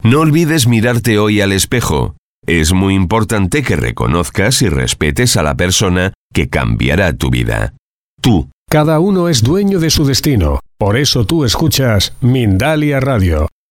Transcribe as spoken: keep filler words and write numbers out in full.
No olvides mirarte hoy al espejo. Es muy importante que reconozcas y respetes a la persona que cambiará tu vida. Tú. Cada uno es dueño de su destino. Por eso tú escuchas Mindalia Radio.